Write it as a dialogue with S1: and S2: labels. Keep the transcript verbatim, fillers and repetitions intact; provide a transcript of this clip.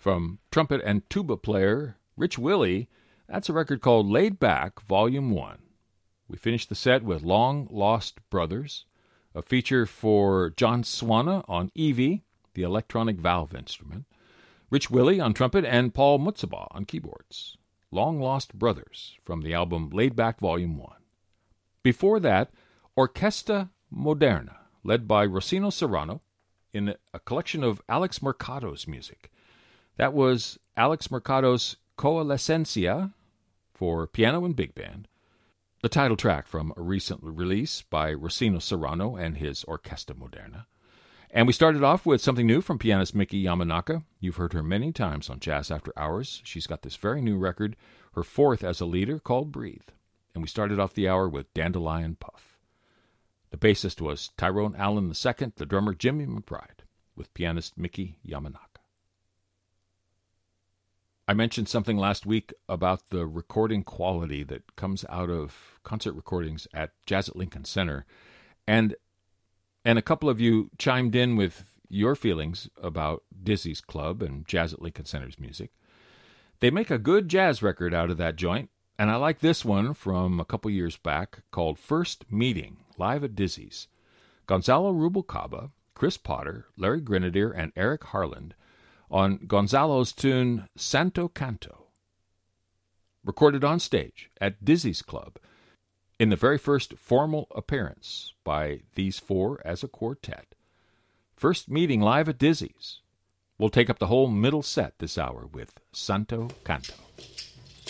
S1: From trumpet and tuba player Rich Willie, that's a record called Laid Back, Volume one. We finished the set with Long Lost Brothers, a feature for John Swana on Evie, the electronic valve instrument, Rich Willie on trumpet, and Paul Mutzaba on keyboards. Long Lost Brothers from the album Laid Back, Volume one. Before that, Orquesta Moderna, led by Rossino Serrano, in a collection of Alex Mercado's music. That was Alex Mercado's Coalescencia for piano and big band, the title track from a recent release by Rossino Serrano and his Orquesta Moderna. And we started off with something new from pianist Miki Yamanaka. You've heard her many times on Jazz After Hours. She's got this very new record, her fourth as a leader, called Breathe. And we started off the hour with Dandelion Puff. The bassist was Tyrone Allen the Second, the drummer Jimmy McBride, with pianist Miki Yamanaka. I mentioned something last week about the recording quality that comes out of concert recordings at Jazz at Lincoln Center. And and a couple of you chimed in with your feelings about Dizzy's Club and Jazz at Lincoln Center's music. They make a good jazz record out of that joint, and I like this one from a couple years back called First Meeting, live at Dizzy's. Gonzalo Rubalcaba, Chris Potter, Larry Grenadier, and Eric Harland on Gonzalo's tune Santo Canto, recorded on stage at Dizzy's Club in the very first formal appearance by these four as a quartet. First Meeting live at Dizzy's. We'll take up the whole middle set this hour with Santo Canto.